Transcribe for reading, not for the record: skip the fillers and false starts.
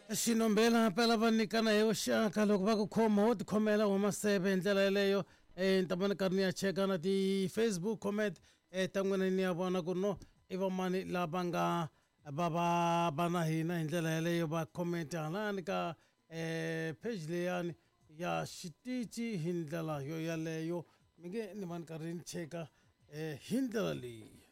xinombela phela vanikana hi vuxaka loko va ku khoma wo tikhomela huma seve hi ndlela yeleyo ni ta vona karhi ni ya cheka na ti-Facebook comment ta n'wina ni ya vona ku no i va mani lava nga va na hina hi ndlela yeleyo va comment halani ka page leyani ya xitichi hi ndlela yo yaleyo mi nge ni va ni karhi ni cheka hi ndlela leyi.